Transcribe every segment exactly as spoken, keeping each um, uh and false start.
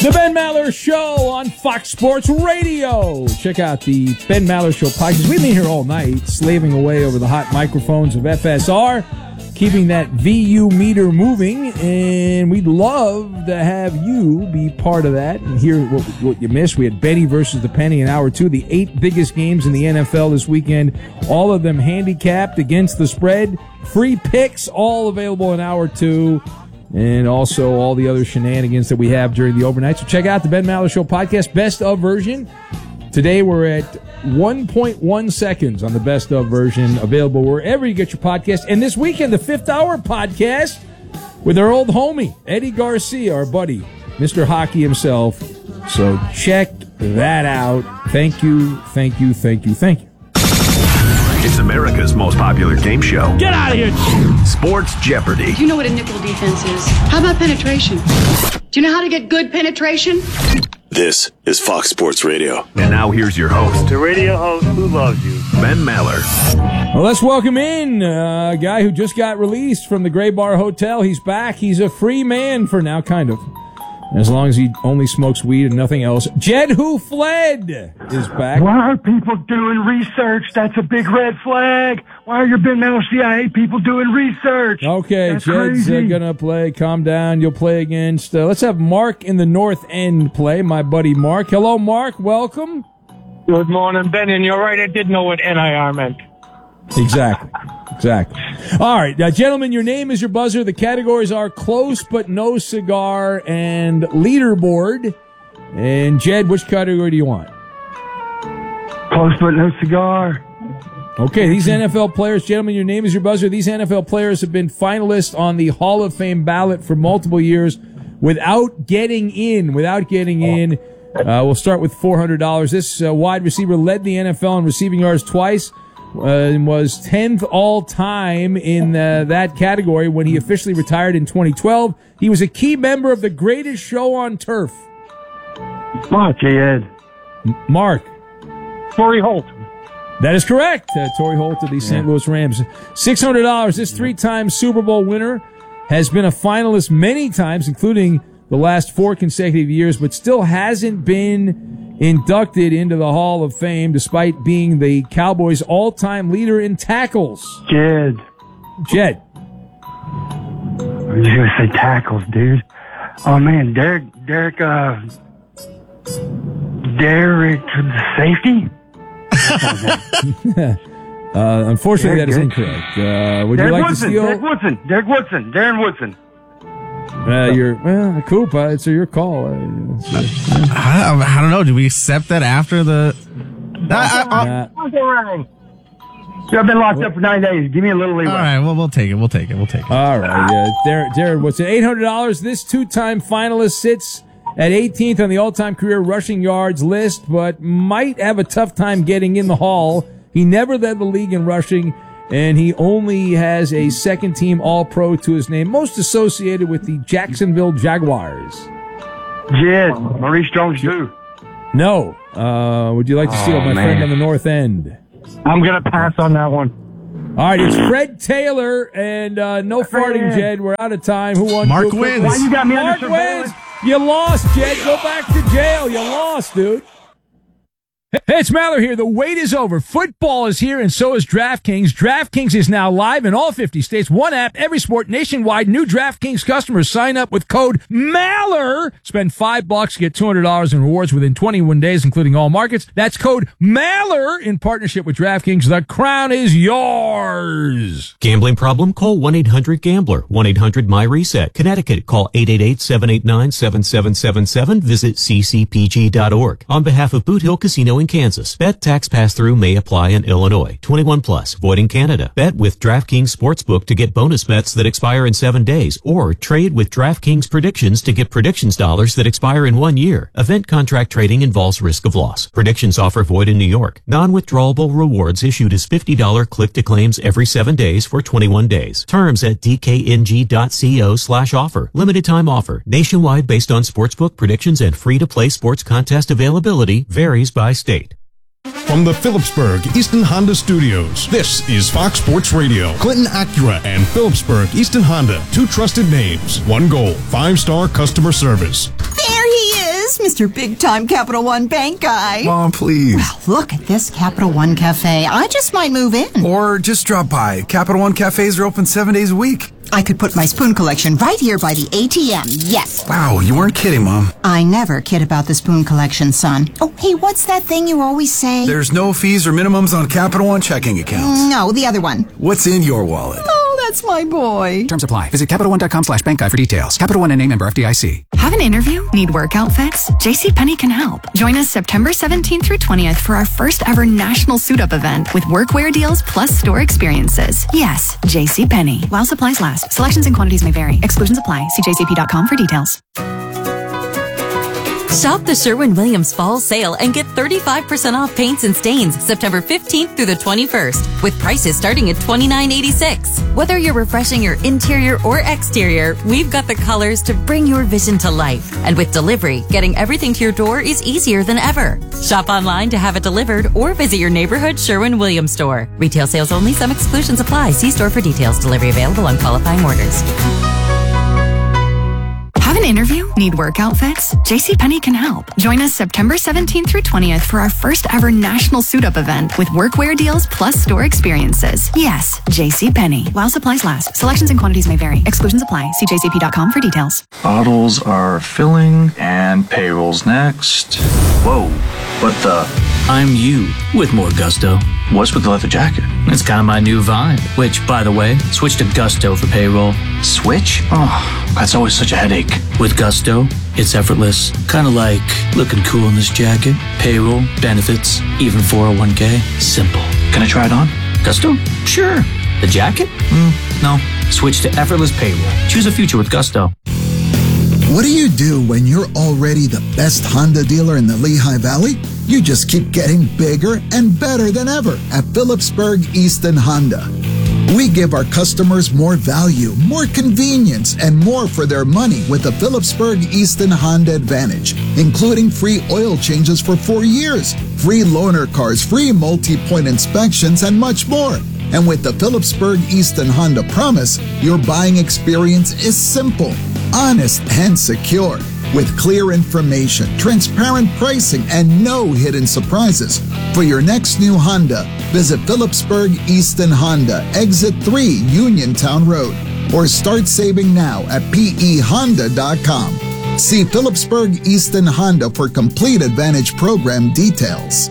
The Ben Maller Show on Fox Sports Radio. Check out the Ben Maller Show podcast. We've been here all night, slaving away over the hot microphones of F S R, keeping that V U meter moving, and we'd love to have you be part of that and hear what, what you missed. We had Benny versus the Penny in hour two, the eight biggest games in the N F L this weekend, all of them handicapped against the spread. Free picks, all available in hour two. And also all the other shenanigans that we have during the overnight. So check out the Ben Maller Show podcast, best of version. Today we're at one point one seconds on the best of version, available wherever you get your podcast. And this weekend, the fifth hour podcast with our old homie, Eddie Garcia, our buddy, Mister Hockey himself. So check that out. Thank you, thank you, thank you, thank you. It's America's most popular game show. Get out of here! Sports Jeopardy. Do you know what a nickel defense is? How about penetration? Do you know how to get good penetration? This is Fox Sports Radio. And now here's your host. The radio host who loves you. Ben Maller. Well, let's welcome in uh, a guy who just got released from the Gray Bar Hotel. He's back. He's a free man for now, kind of. As long as he only smokes weed and nothing else. Jed Who Fled is back. Why are people doing research? That's a big red flag. Why are your Ben Maller C I A people doing research? Okay, That's Jed's uh, crazy. going to play. Calm down. You'll play against... Uh, let's have Mark in the North End play, my buddy Mark. Hello, Mark. Welcome. Good morning, Ben. And you're right, I did know what N I R meant. Exactly. Exactly. All right, uh, gentlemen, your name is your buzzer. The categories are close but no cigar and leaderboard. And Jed, which category do you want? Close but no cigar. Okay, these N F L players, gentlemen, your name is your buzzer. These N F L players have been finalists on the Hall of Fame ballot for multiple years without getting in. Without getting in. Uh, we'll start with four hundred dollars. This uh, wide receiver led the N F L in receiving yards twice. Uh, and was tenth all-time in uh, that category when he officially retired in twenty twelve. He was a key member of the greatest show on turf. Mark, Ed. M- Mark. Torrey Holt. That is correct. Uh, Torrey Holt of the Saint Louis Rams. six hundred dollars. This three-time Super Bowl winner has been a finalist many times, including the last four consecutive years, but still hasn't been inducted into the Hall of Fame despite being the Cowboys' all-time leader in tackles. Jed. Jed. I was going to say tackles, dude. Oh, man, Derek, Derek, uh, Derek, safety? uh, unfortunately, Derek, that is Derek. incorrect. Uh, would Derek you like Woodson, to steal? Derek Woodson, Derek Woodson, Darren Woodson. Uh, you're, well, Coop, uh, it's your call. Uh, it's, uh, I, I don't know. Do we accept that after the... I, I, uh, I've been locked up for nine days. Give me a little leeway. all right, well, we'll take it. We'll take it. We'll take it. all right. Uh, Darren, Darren, what's it? eight hundred dollars. This two-time finalist sits at eighteenth on the all-time career rushing yards list, but might have a tough time getting in the Hall. He never led the league in rushing, and he only has a second-team All-Pro to his name, most associated with the Jacksonville Jaguars. Jed, Maurice Jones-Drew. No. Uh, would you like to steal Oh, my man. friend on the North End? I'm going to pass on that one. All right, it's Fred Taylor, and uh, no farting, Jed. We're out of time. Who won? Mark Real quick. wins. Why you got me under Mark surveillance? wins. You lost, Jed. Go back to jail. You lost, dude. Hey, it's Maller here. The wait is over. Football is here, and so is DraftKings. DraftKings is now live in all fifty states. One app, every sport, nationwide. New DraftKings customers sign up with code MALLER. Spend five bucks, get two hundred dollars in rewards within twenty-one days, including all markets. That's code MALLER in partnership with DraftKings. The crown is yours. Gambling problem? Call one eight hundred gambler. one eight hundred my reset. Connecticut, call eight eight eight, seven eight nine, seven seven seven seven. Visit c c p g dot org. On behalf of Boot Hill Casino in Kansas, bet tax pass-through may apply in Illinois. twenty-one plus, void in Canada. Bet with DraftKings Sportsbook to get bonus bets that expire in seven days, or trade with DraftKings Predictions to get predictions dollars that expire in one year. Event contract trading involves risk of loss. Predictions offer void in New York. Non-withdrawable rewards issued as fifty dollars click-to-claims every seven days for twenty-one days. Terms at d k n g dot co slash offer. Limited time offer. Nationwide based on sportsbook predictions and free-to-play sports contest availability. Varies by state. From the Phillipsburg Easton Honda Studios, this is Fox Sports Radio. Clinton Acura and Phillipsburg Easton Honda, two trusted names, one goal, five-star customer service. There he is! Mister Big Time Capital One Bank guy. Mom, please. Well, look at this Capital One Cafe. I just might move in. Or just drop by. Capital One cafes are open seven days a week. I could put my spoon collection right here by the A T M. Yes. Wow, you weren't kidding, Mom. I never kid about the spoon collection, son. Oh, hey, what's that thing you always say? There's no fees or minimums on Capital One checking accounts. No, the other one. What's in your wallet? Oh, that's my boy. Terms apply. Visit CapitalOne.com slash bank guide for details. Capital One and A member F D I C. Have an interview? Need work outfits? JCPenney can help. Join us September seventeenth through twentieth for our first ever national suit-up event with workwear deals plus store experiences. Yes, JCPenney. While supplies last. Selections and quantities may vary. Exclusions apply. See J C P dot com for details. Shop the Sherwin-Williams Fall Sale and get thirty-five percent off paints and stains September fifteenth through the twenty-first, with prices starting at twenty-nine eighty-six. Whether you're refreshing your interior or exterior, we've got the colors to bring your vision to life. And with delivery, getting everything to your door is easier than ever. Shop online to have it delivered or visit your neighborhood Sherwin-Williams store. Retail sales only. Some exclusions apply. See store for details. Delivery available on qualifying orders. Have an interview? Need work outfits? JCPenney can help. Join us September seventeenth through twentieth for our first ever national suit-up event with workwear deals plus store experiences. Yes, JCPenney. While supplies last. Selections and quantities may vary. Exclusions apply. See J C P dot com for details. Bottles are filling and payroll's next. Whoa, what the? I'm you with more gusto. What's with the leather jacket? It's kind of my new vibe. Which, by the way, switch to Gusto for payroll. Switch? Oh, that's always such a headache. With Gusto, it's effortless. Kind of like looking cool in this jacket. Payroll, benefits, even four oh one k. Simple. Can I try it on? Gusto? Sure. The jacket? Mm, no. Switch to effortless payroll. Choose a future with Gusto. What do you do when you're already the best Honda dealer in the Lehigh Valley? You just keep getting bigger and better than ever at Phillipsburg Easton Honda. We give our customers more value, more convenience, and more for their money with the Phillipsburg Easton Honda Advantage, including free oil changes for four years, free loaner cars, free multi-point inspections, and much more. And with the Phillipsburg Easton Honda Promise, your buying experience is simple, honest, and secure. With clear information, transparent pricing, and no hidden surprises. For your next new Honda, visit Phillipsburg Easton Honda, Exit three, Uniontown Road, or start saving now at P E honda dot com. See Phillipsburg Easton Honda for complete Advantage program details.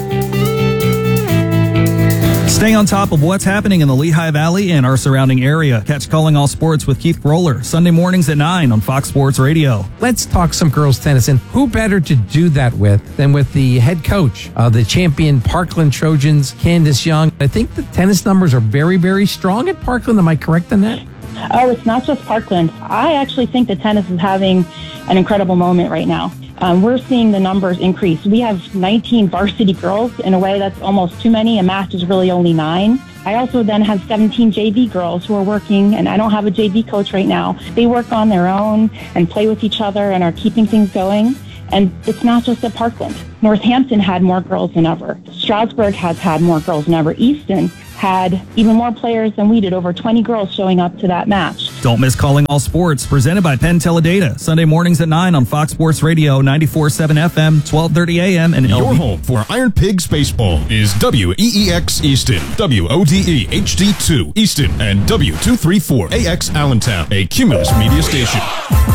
Stay on top of what's happening in the Lehigh Valley and our surrounding area. Catch Calling All Sports with Keith Roller, Sunday mornings at nine on Fox Sports Radio. Let's talk some girls tennis, and who better to do that with than with the head coach of the champion Parkland Trojans, Candace Young. I think the tennis numbers are very, very strong at Parkland. Am I correct in that? Oh, it's not just Parkland. I actually think that tennis is having an incredible moment right now. Um, we're seeing the numbers increase. We have nineteen varsity girls. In a way, that's almost too many. A match is really only nine. I also then have seventeen J V girls who are working, and I don't have a J V coach right now. They work on their own and play with each other and are keeping things going. And it's not just at Parkland. Northampton had more girls than ever. Stroudsburg has had more girls than ever. Easton had even more players than we did, over twenty girls showing up to that match. Don't miss Calling All Sports, presented by Penn Teledata, Sunday mornings at nine on Fox Sports Radio, ninety-four point seven F M, twelve thirty A M, and Your L V. home for Iron Pigs Baseball is W E E X Easton, W O D E H D two Easton, and W two thirty-four A X Allentown, a Cumulus media station.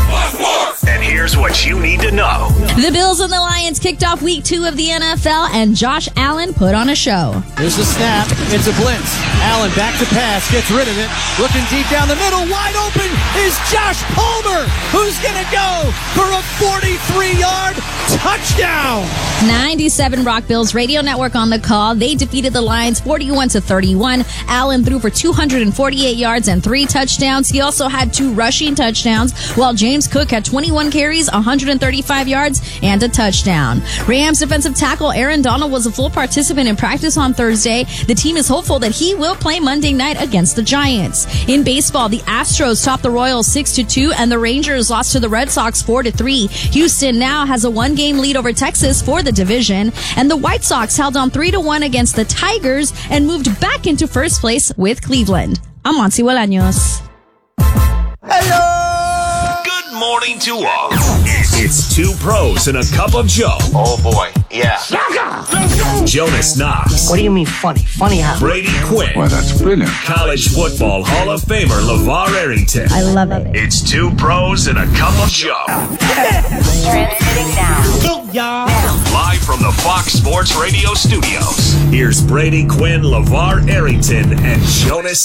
And here's what you need to know. The Bills and the Lions kicked off week two of the N F L, and Josh Allen put on a show. There's the snap. It's a blitz. Allen back to pass. Gets rid of it. Looking deep down the middle. Wide open is Josh Palmer, who's going to go for a forty-three yard touchdown. ninety-seven Rock Bills Radio Network on the call. They defeated the Lions forty-one to thirty-one. Allen threw for two hundred forty-eight yards and three touchdowns. He also had two rushing touchdowns, while James Cook had twenty-one carries, one hundred thirty-five yards, and a touchdown. Rams defensive tackle Aaron Donald was a full participant in practice on Thursday. The team is hopeful that he will play Monday night against the Giants. In baseball, the Astros topped the Royals six to two, and the Rangers lost to the Red Sox four to three. Houston now has a one-game lead over Texas for the division, and the White Sox held on three to one against the Tigers and moved back into first place with Cleveland. I'm Monty Bolaños. Good morning to all. It's It's two pros and a cup of Joe. Oh boy, yeah. Jonas Knox. What do you mean funny? Funny how? Brady Quinn. Why, that's brilliant. College football Hall of Famer LeVar Arrington. I love it. It's two pros and a cup of Joe. Transmitting now. Hey, y'all. Live from the Fox Sports Radio studios. Here's Brady Quinn, LeVar Arrington, and Jonas